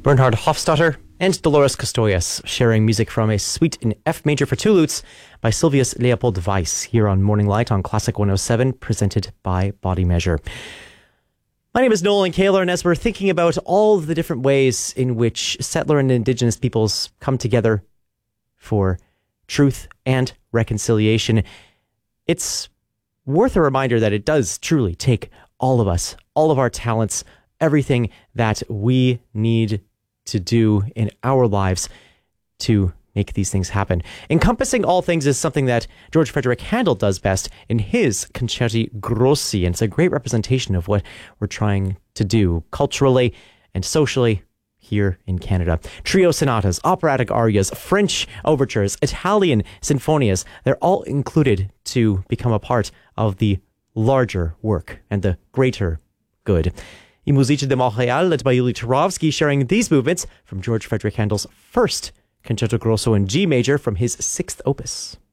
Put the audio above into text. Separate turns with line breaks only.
Bernhard Hofstadter and Dolores Castoyas sharing music from a suite in F major for two lutes by Sylvius Leopold Weiss here on Morning Light on Classic 107, presented by Body Measure. My name is Nolan Kaler, and as we're thinking about all the different ways in which settler and Indigenous peoples come together for truth and reconciliation, it's worth a reminder that it does truly take all of us, all of our talents, everything that we need to do in our lives to make these things happen. Encompassing all things is something that George Frederick Handel does best in his Concerti Grossi, and it's a great representation of what we're trying to do culturally and socially here in Canada. Trio sonatas, operatic arias, French overtures, Italian sinfonias, they're all included to become a part of the larger work and the greater good. I Musici de Montréal, led by Yuli Turovsky, sharing these movements from George Frederick Handel's first Concerto Grosso in G major from his sixth opus.